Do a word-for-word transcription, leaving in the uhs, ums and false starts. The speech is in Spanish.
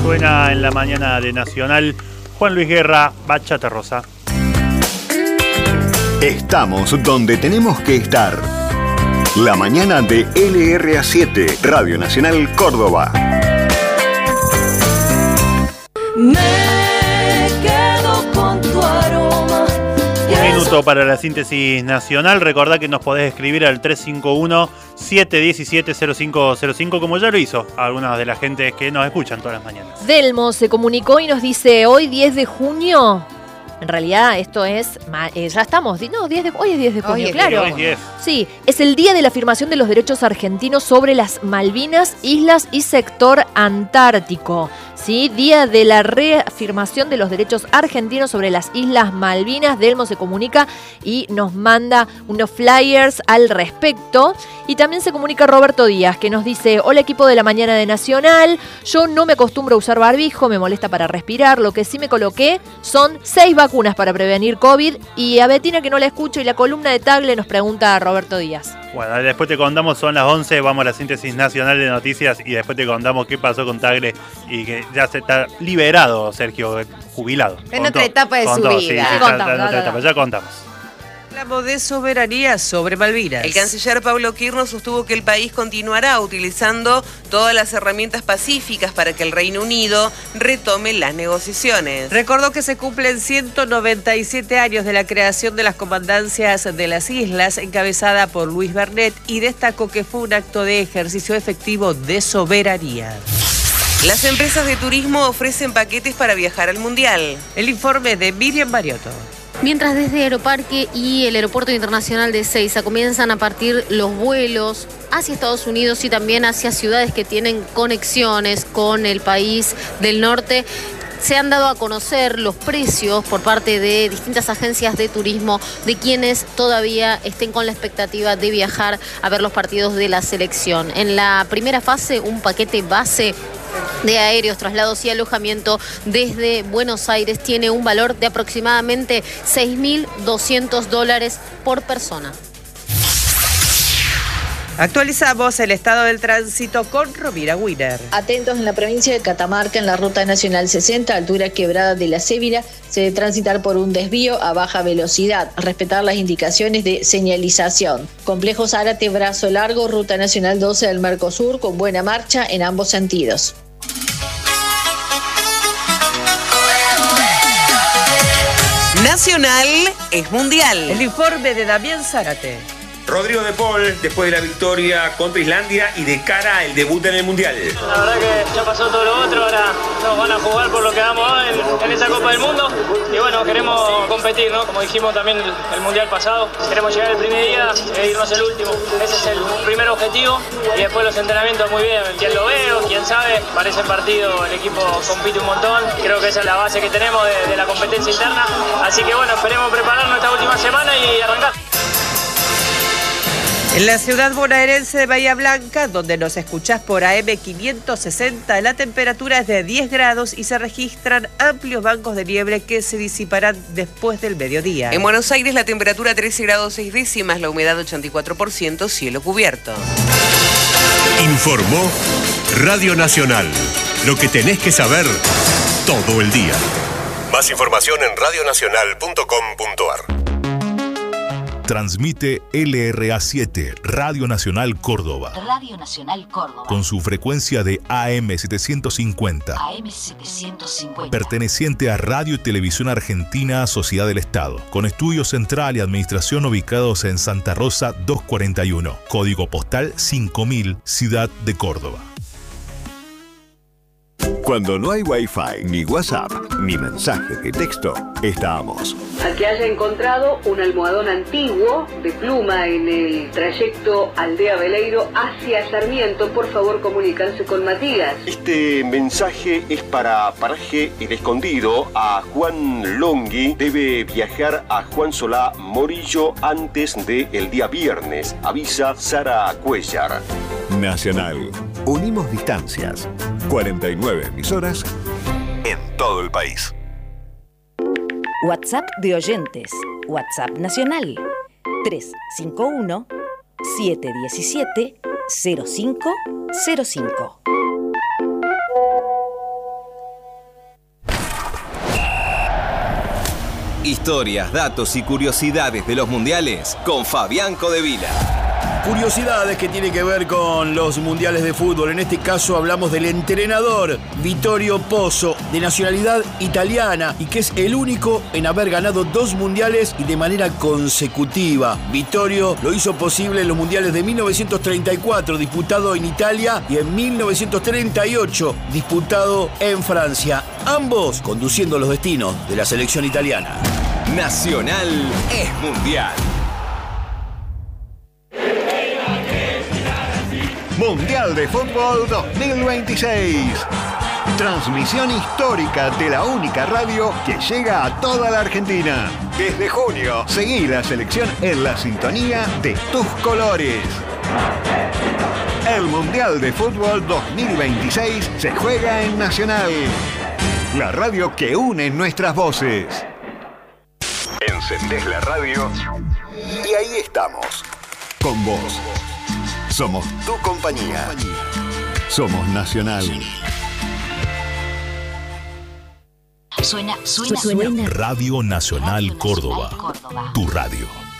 Suena en la mañana de Nacional Juan Luis Guerra, Bachata Rosa. Estamos donde tenemos que estar. La mañana de L R A siete, Radio Nacional Córdoba. Me quedo con tu aroma. Un minuto para la síntesis nacional. Recordá que nos podés escribir al tres cinco uno, siete uno siete, cero cinco cero cinco, como ya lo hizo algunas de las gentes que nos escuchan todas las mañanas. Delmo se comunicó y nos dice, hoy diez de junio... En realidad esto es, eh, ya estamos, no, diez de, hoy es diez de junio, Hoy claro. Hoy es diez. Sí, es el día de la afirmación de los derechos argentinos sobre las Malvinas, islas y sector antártico. Sí, día de la reafirmación de los derechos argentinos sobre las Islas Malvinas. Delmo se comunica y nos manda unos flyers al respecto. Y también se comunica Roberto Díaz, que nos dice, hola equipo de la mañana de Nacional, yo no me acostumbro a usar barbijo, me molesta para respirar, lo que sí me coloqué son seis vacunas para prevenir COVID. Y a Betina, que no la escucho, y la columna de Tagle nos pregunta a Roberto Díaz. Bueno, después te contamos, son las once, vamos a la síntesis nacional de noticias y después te contamos qué pasó con Tagle y que ya se está liberado, Sergio, jubilado. En otra etapa de su vida. Sí, ya, contamos, en otra etapa, ya contamos. Hablamos de soberanía sobre Malvinas. El canciller Pablo Kirno sostuvo que el país continuará utilizando todas las herramientas pacíficas para que el Reino Unido retome las negociaciones. Recordó que se cumplen ciento noventa y siete años de la creación de las comandancias de las islas, encabezada por Luis Bernet, y destacó que fue un acto de ejercicio efectivo de soberanía. Las empresas de turismo ofrecen paquetes para viajar al Mundial. El informe de Miriam Mariotto. Mientras desde Aeroparque y el Aeropuerto Internacional de Ezeiza comienzan a partir los vuelos hacia Estados Unidos y también hacia ciudades que tienen conexiones con el país del norte, se han dado a conocer los precios por parte de distintas agencias de turismo de quienes todavía estén con la expectativa de viajar a ver los partidos de la selección. En la primera fase, un paquete base de aéreos, traslados y alojamiento desde Buenos Aires tiene un valor de aproximadamente seis mil doscientos dólares por persona. Actualizamos el estado del tránsito con Rovira Wiener. Atentos, en la provincia de Catamarca, en la ruta nacional sesenta, altura quebrada de la Cébira, se debe transitar por un desvío a baja velocidad, respetar las indicaciones de señalización. Complejo Zárate, Brazo Largo, ruta nacional doce del Mercosur, con buena marcha en ambos sentidos. Nacional es mundial. El informe de Damián Zárate. Rodrigo de Paul, después de la victoria contra Islandia y de cara al debut en el Mundial. La verdad que ya pasó todo lo otro, ahora nos van a jugar por lo que damos en, en esa Copa del Mundo. Y bueno, queremos competir, ¿no? Como dijimos también el, el Mundial pasado, queremos llegar el primer día e irnos el último. Ese es el primer objetivo. Y después los entrenamientos muy bien. Quien lo ve o quien sabe, parece partido, el equipo compite un montón. Creo que esa es la base que tenemos de, de la competencia interna. Así que bueno, esperemos prepararnos esta última semana y arrancar. En la ciudad bonaerense de Bahía Blanca, donde nos escuchás por A M quinientos sesenta, la temperatura es de diez grados y se registran amplios bancos de nieve que se disiparán después del mediodía. En Buenos Aires la temperatura trece grados seis décimas, la humedad ochenta y cuatro por ciento, cielo cubierto. Informó Radio Nacional. Lo que tenés que saber todo el día. Más información en radio nacional punto com punto a r. Transmite L R A siete, Radio Nacional Córdoba. Radio Nacional Córdoba. Con su frecuencia de A M setecientos cincuenta. A M setecientos cincuenta. Perteneciente a Radio y Televisión Argentina, Sociedad del Estado. Con estudio central y administración ubicados en Santa Rosa doscientos cuarenta y uno. Código postal cinco mil, Ciudad de Córdoba. Cuando no hay Wi-Fi, ni WhatsApp, ni mensaje de texto, estamos. Al que haya encontrado un almohadón antiguo de pluma en el trayecto Aldea Veleiro hacia Sarmiento, por favor comunícanse con Matías. Este mensaje es para Paraje El Escondido. A Juan Longhi debe viajar a Juan Solá Morillo antes del día viernes. Avisa Sara Cuellar. Nacional. Unimos distancias. cuarenta y nueve emisoras en todo el país. WhatsApp de oyentes. WhatsApp nacional. tres cinco uno, siete uno siete, cero cinco cero cinco. Historias, datos y curiosidades de los mundiales con Fabián Codevila. Curiosidades que tienen que ver con los mundiales de fútbol. En este caso hablamos del entrenador Vittorio Pozzo, de nacionalidad italiana y que es el único en haber ganado dos mundiales y de manera consecutiva. Vittorio lo hizo posible en los mundiales de mil novecientos treinta y cuatro, disputado en Italia, y en mil novecientos treinta y ocho, disputado en Francia. Ambos conduciendo los destinos de la selección italiana. Nacional es mundial. Mundial de Fútbol dos mil veintiséis. Transmisión histórica de la única radio que llega a toda la Argentina. Desde junio, seguí la selección en la sintonía de tus colores. El Mundial de Fútbol dos mil veintiséis se juega en Nacional, la radio que une nuestras voces. Encendés la radio y ahí estamos, con vos. Somos tu compañía. Somos Nacional. Suena, suena, suena. Radio Nacional Córdoba. Tu radio.